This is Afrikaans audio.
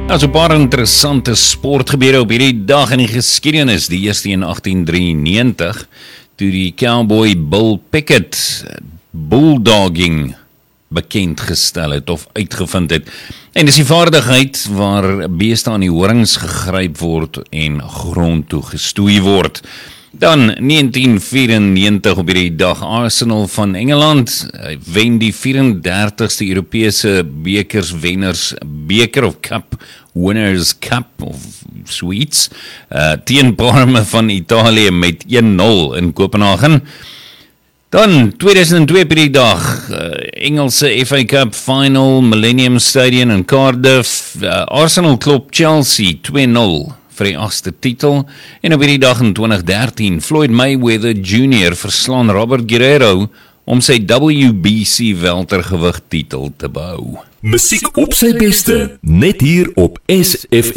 Daar is 'n paar interessante sportgebeure op hierdie dag in die geskiedenis. Die eerste in 1893, toe die cowboy Bill Pickett bulldogging bekend gestel het of uitgevind het. En dis die vaardigheid waar beeste aan die horings gegryp word en grond toe gestoei word. Dan 1994 op hierdie dag, Arsenal van Engeland wen die 34ste Europese bekerswenners beker of cup, Winners' Cup of Sweets, teen Parma van Italië met 1-0 in Kopenhagen. Dan 2002 op die dag, Engelse FA Cup Final, Millennium Stadium in Cardiff, Arsenal klop Chelsea 2-0 vir die 8ste titel, en op hierdie dag in 2013, Floyd Mayweather Jr. verslaan Robert Guerrero om sy WBC weltergewig titel te behou. Musiek op sy beste, net hier op SF